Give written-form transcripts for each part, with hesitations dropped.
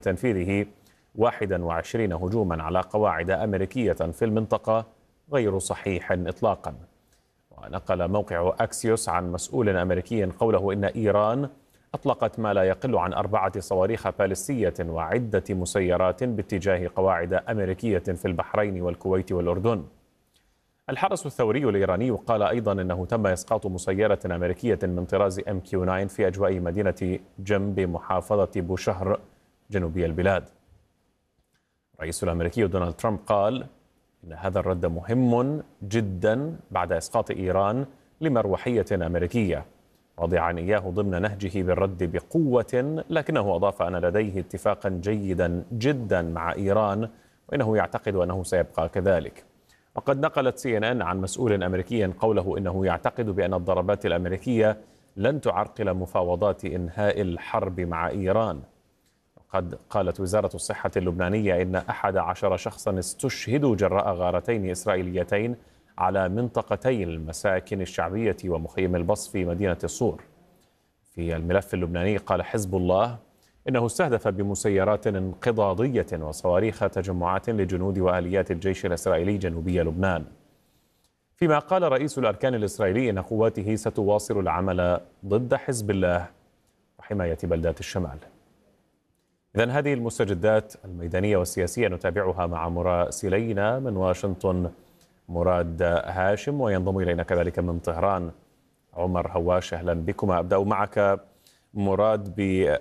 تنفيذه 21 هجوما على قواعد أمريكية في المنطقة غير صحيح إطلاقا. ونقل موقع أكسيوس عن مسؤول أمريكي قوله إن إيران أطلقت ما لا يقل عن 4 صواريخ باليستية وعدة مسيرات باتجاه قواعد أمريكية في البحرين والكويت والأردن. الحرس الثوري الإيراني قال أيضا أنه تم إسقاط مسيرة أمريكية من طراز MQ-9 في أجواء مدينة جم بمحافظة بوشهر جنوبي البلاد. الرئيس الأمريكي دونالد ترامب قال إن هذا الرد مهم جدا بعد إسقاط إيران لمروحية أمريكية، واضعا إياه ضمن نهجه بالرد بقوة، لكنه أضاف أن لديه اتفاقا جيدا جدا مع إيران وإنه يعتقد أنه سيبقى كذلك. وقد نقلت CNN عن مسؤول أمريكي قوله إنه يعتقد بأن الضربات الأمريكية لن تعرقل مفاوضات إنهاء الحرب مع إيران. وقد قالت وزارة الصحة اللبنانية إن 11 شخصا استشهدوا جراء غارتين إسرائيليتين على منطقتي المساكن الشعبية ومخيم البص في مدينة الصور. في الملف اللبناني قال حزب الله إنه استهدف بمسيرات انقضاضية وصواريخ تجمعات لجنود وآليات الجيش الإسرائيلي جنوبي لبنان. فيما قال رئيس الأركان الإسرائيلي إن قواته ستواصل العمل ضد حزب الله وحماية بلدات الشمال. إذن هذه المستجدات الميدانية والسياسية نتابعها مع مراسلينا من واشنطن مراد هاشم، وينضم إلينا كذلك من طهران عمر هواش. أهلا بكما. أبدأ معك مراد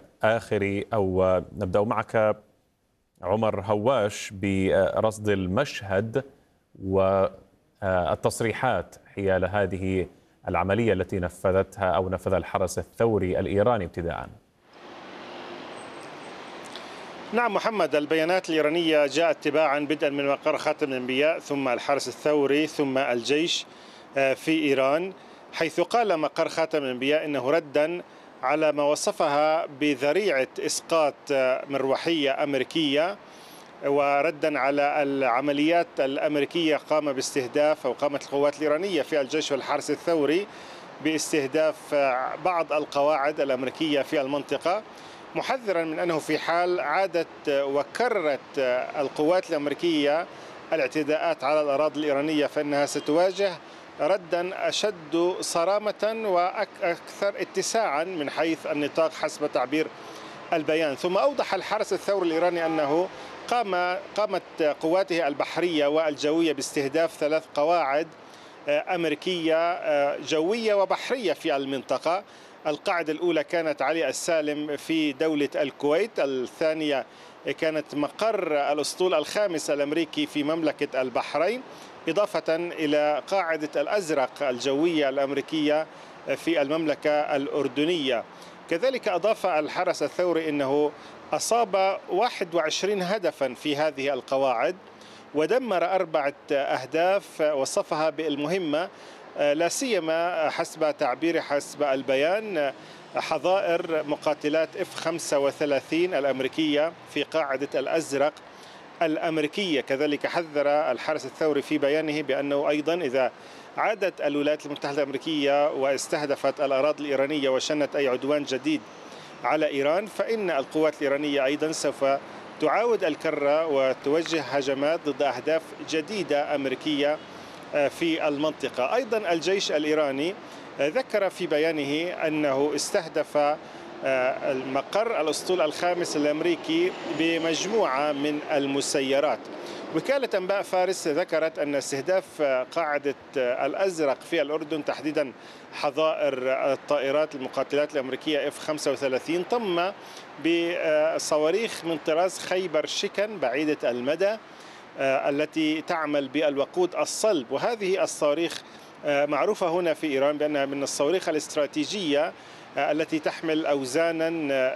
نبدأ معك عمر هواش برصد المشهد والتصريحات حيال هذه العملية التي نفذ الحرس الثوري الإيراني ابتداءً. نعم محمد، البيانات الإيرانية جاءت تباعا بدءا من مقر خاتم الأنبياء ثم الحرس الثوري ثم الجيش في إيران، حيث قال مقر خاتم الأنبياء إنه ردا على ما وصفها بذريعة إسقاط مروحية أمريكية، وردا على العمليات الأمريكية قامت القوات الإيرانية في الجيش والحرس الثوري باستهداف بعض القواعد الأمريكية في المنطقة، محذرا من أنه في حال عادت وكررت القوات الأمريكية الاعتداءات على الأراضي الإيرانية فإنها ستواجه ردا أشد صرامة وأكثر اتساعا من حيث النطاق حسب تعبير البيان. ثم أوضح الحرس الثوري الإيراني أنه قامت قواته البحرية والجوية باستهداف 3 قواعد أمريكية جوية وبحرية في المنطقة. القاعدة الأولى كانت علي السالم في دولة الكويت، الثانية كانت مقر الأسطول الخامس الأمريكي في مملكة البحرين، إضافة إلى قاعدة الأزرق الجوية الأمريكية في المملكة الأردنية. كذلك أضاف الحرس الثوري أنه أصاب 21 هدفا في هذه القواعد ودمر 4 أهداف وصفها بالمهمة، لا سيما حسب البيان حظائر مقاتلات F-35 الأمريكية في قاعدة الأزرق الأمريكية. كذلك حذر الحرس الثوري في بيانه بأنه أيضا إذا عادت الولايات المتحدة الأمريكية واستهدفت الأراضي الإيرانية وشنت أي عدوان جديد على إيران فإن القوات الإيرانية أيضا سوف تعاود الكرة وتوجه هجمات ضد أهداف جديدة أمريكية في المنطقة. أيضا الجيش الإيراني ذكر في بيانه أنه استهدف المقر الأسطول الخامس الأمريكي بمجموعة من المسيرات. وكالة أنباء فارس ذكرت أن استهداف قاعدة الأزرق في الأردن تحديدا حظائر الطائرات المقاتلات الأمريكية F-35 تم بصواريخ من طراز خيبر شكن بعيدة المدى التي تعمل بالوقود الصلب، وهذه الصواريخ معروفة هنا في إيران بأنها من الصواريخ الاستراتيجية التي تحمل أوزانا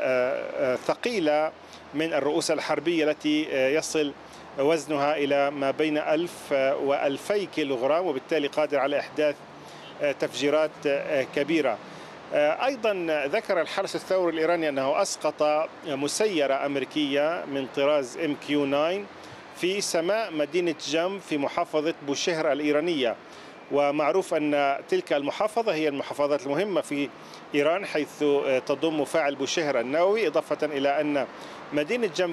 ثقيلة من الرؤوس الحربية التي يصل وزنها إلى ما بين 1000 و2000 كيلوغرام، وبالتالي قادر على إحداث تفجيرات كبيرة. أيضا ذكر الحرس الثوري الإيراني أنه أسقط مسيرة أمريكية من طراز MQ-9 في سماء مدينة جم في محافظة بوشهر الإيرانية، ومعروف أن تلك المحافظة هي المحافظات المهمة في إيران حيث تضم مفاعل بوشهر النووي، إضافة إلى أن مدينة جم